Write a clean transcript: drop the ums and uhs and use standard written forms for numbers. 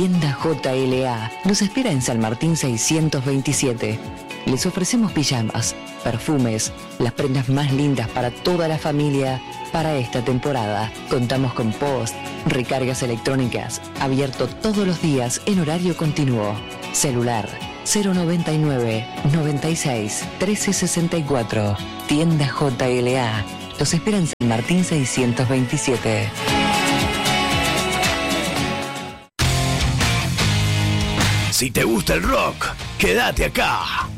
Tienda JLA nos espera en San Martín 627. Les ofrecemos pijamas, perfumes, las prendas más lindas para toda la familia. Para esta temporada contamos con post, recargas electrónicas, abierto todos los días en horario continuo. Celular 099 96 1364. Tienda JLA. Los espera en San Martín 627. Si te gusta el rock, quédate acá.